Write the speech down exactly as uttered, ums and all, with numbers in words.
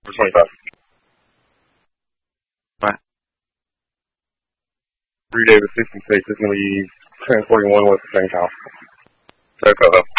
twenty-five. Right. Three Davis sixty-six is going to be ten forty-one with the same count. So go up.